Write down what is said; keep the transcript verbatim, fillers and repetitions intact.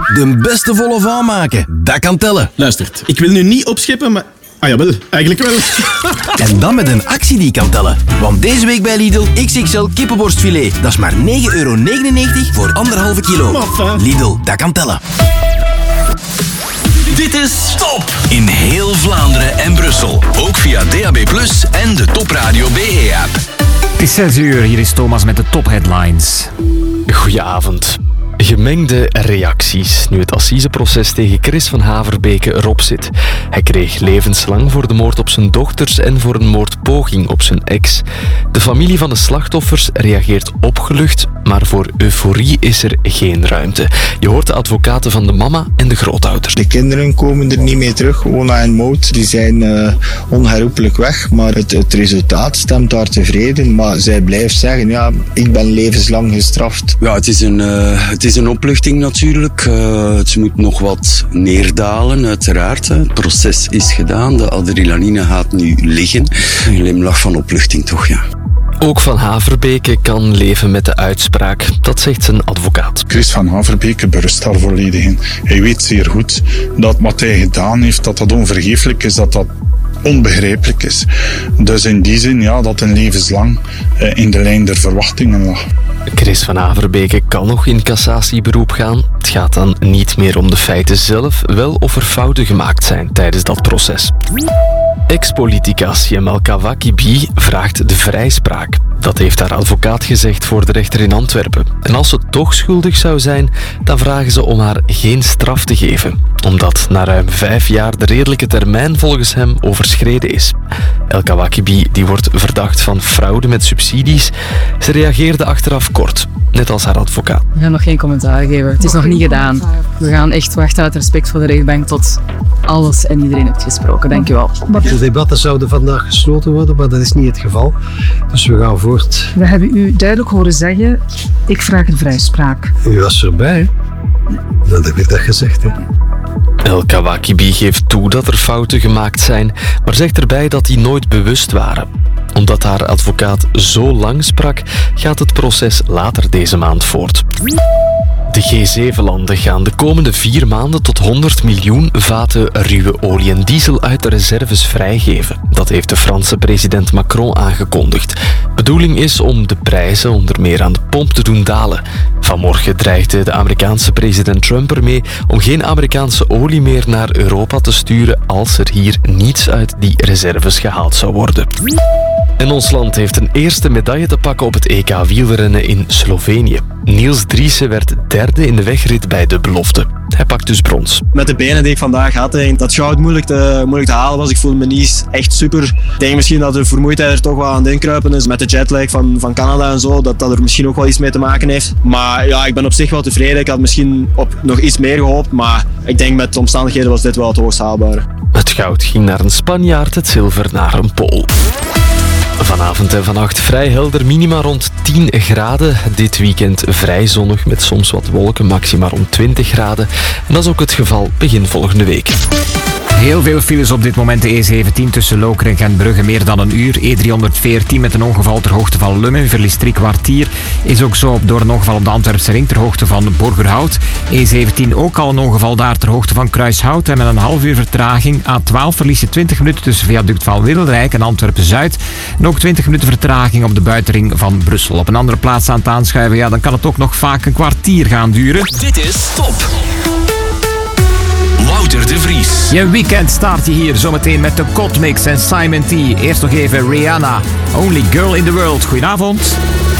De beste volle van maken, dat kan tellen. Luistert, ik wil nu niet opscheppen, maar... Ah jawel, eigenlijk wel. En dan met een actie die kan tellen. Want deze week bij Lidl X X L kippenborstfilet. Dat is maar negen euro negenennegentig voor anderhalve kilo. Maffa. Lidl, dat kan tellen. Dit is Top in heel Vlaanderen en Brussel. Ook via D A B plus, en de Top Radio B E-app. Het is zes uur, hier is Thomas met de top-headlines. Goedenavond. Gemengde reacties nu het assiseproces tegen Chris van Haverbeke erop zit. Hij kreeg levenslang voor de moord op zijn dochters en voor een moordpoging op zijn ex. De familie van de slachtoffers reageert opgelucht, maar voor euforie is er geen ruimte. Je hoort de advocaten van de mama en de grootouders. De kinderen komen er niet mee terug, Ona en Maud, die zijn uh, onherroepelijk weg, maar het, het resultaat stemt daar tevreden. Maar zij blijft zeggen, ja, ik ben levenslang gestraft. Ja, het is een, uh, het is een opluchting natuurlijk. Uh, het moet nog wat neerdalen, uiteraard. Het proces is gedaan, de adrenaline gaat nu liggen. Een glimlach van opluchting toch, ja. Ook Van Haverbeke kan leven met de uitspraak. Dat zegt zijn advocaat. Chris van Haverbeke berust daar volledig in. Hij weet zeer goed dat wat hij gedaan heeft, dat dat onvergeeflijk is, dat dat onbegrijpelijk is. Dus in die zin, ja, dat een levenslang uh, in de lijn der verwachtingen lag. Chris van Haverbeke kan nog in cassatieberoep gaan. Het gaat dan niet meer om de feiten zelf, wel of er fouten gemaakt zijn tijdens dat proces. Ex-politica Siam El-Kawakibi vraagt de vrijspraak. Dat heeft haar advocaat gezegd voor de rechter in Antwerpen. En als ze toch schuldig zou zijn, dan vragen ze om haar geen straf te geven. Omdat na ruim vijf jaar de redelijke termijn volgens hem overschreden is. El-Kawakibi die wordt verdacht van fraude met subsidies. Ze reageerde achteraf kort, net als haar advocaat. We gaan nog geen commentaar geven. Het is nog niet gedaan. We gaan echt wachten uit respect voor de rechtbank tot alles en iedereen heeft gesproken. Dank u wel. De debatten zouden vandaag gesloten worden, maar dat is niet het geval. Dus we gaan voort. We hebben u duidelijk horen zeggen, ik vraag een vrijspraak. U was erbij, hè? Dat heb ik dat gezegd, hè? El-Kawakibi geeft toe dat er fouten gemaakt zijn, maar zegt erbij dat die nooit bewust waren. Omdat haar advocaat zo lang sprak, gaat het proces later deze maand voort. De G zeven landen gaan de komende vier maanden tot honderd miljoen vaten ruwe olie en diesel uit de reserves vrijgeven. Dat heeft de Franse president Macron aangekondigd. Bedoeling is om de prijzen onder meer aan de pomp te doen dalen. Vanmorgen dreigde de Amerikaanse president Trump ermee om geen Amerikaanse olie meer naar Europa te sturen als er hier niets uit die reserves gehaald zou worden. En ons land heeft een eerste medaille te pakken op het E K wielrennen in Slovenië. Niels Driessen werd derde in de wegrit bij de belofte. Hij pakt dus brons. Met de benen die ik vandaag had, dat goud moeilijk te, moeilijk te halen was. Ik voelde me niet echt super. Ik denk misschien dat de vermoeidheid er toch wel aan het inkruipen is. Met de jetlag van, van Canada en zo, dat dat er misschien ook wel iets mee te maken heeft. Maar ja, ik ben op zich wel tevreden. Ik had misschien op nog iets meer gehoopt, maar ik denk met de omstandigheden was dit wel het hoogst haalbare. Het goud ging naar een Spanjaard, het zilver naar een Pool. Vanavond en vannacht vrij helder, minima rond tien graden. Dit weekend vrij zonnig met soms wat wolken, maxima rond twintig graden. En dat is ook het geval begin volgende week. Heel veel files op dit moment. De E zeventien tussen Lokeren en Gentbrugge meer dan een uur. E driehonderdveertien met een ongeval ter hoogte van Lummen. Verliest drie kwartier. Is ook zo door een ongeval op de Antwerpse ring ter hoogte van Borgerhout. E zeventien ook al een ongeval daar ter hoogte van Kruishout. En met een half uur vertraging. A twaalf verliest je twintig minuten tussen viaduct van Wilrijk en Antwerpen-Zuid. En ook twintig minuten vertraging op de buitenring van Brussel. Op een andere plaats aan het aanschuiven, ja, dan kan het ook nog vaak een kwartier gaan duren. Dit is Top. Wouter de Vries. Je weekend start je hier zometeen met de Cotmix en Simon T. Eerst nog even Rihanna. Only Girl in the World. Goedenavond.